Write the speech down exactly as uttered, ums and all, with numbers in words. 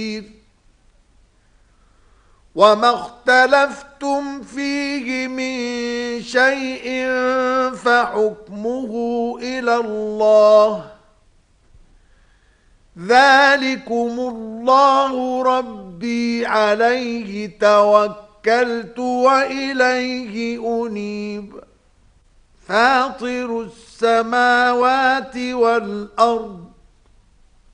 وما اختلفتم فيه من شيء فحكمه إلى الله ذلكم الله ربي عليه توكلت وإليه أنيب فاطر السماوات والأرض